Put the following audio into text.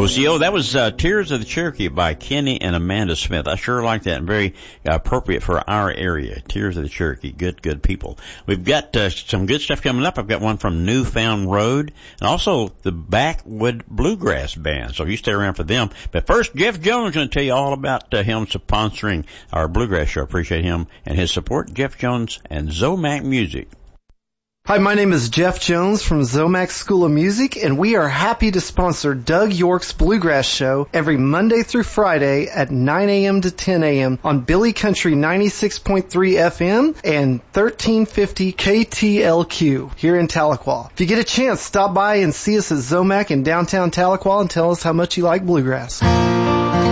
Ozio. That was Tears of the Cherokee by Kenny and Amanda Smith. I sure like that, and very appropriate for our area. Tears of the Cherokee. Good people. We've got some good stuff coming up. I've got one from Newfound Road, and also the Backwood Bluegrass Band. So you stay around for them. But first, Jeff Jones is going to tell you all about him sponsoring our Bluegrass show. Appreciate him and his support. Jeff Jones and Zomac Music. Hi, my name is Jeff Jones from Zomac School of Music, and we are happy to sponsor Doug York's Bluegrass Show every Monday through Friday at 9 a.m. to 10 a.m. on Billy Country 96.3 FM and 1350 KTLQ here in Tahlequah. If you get a chance, stop by and see us at Zomac in downtown Tahlequah and tell us how much you like bluegrass.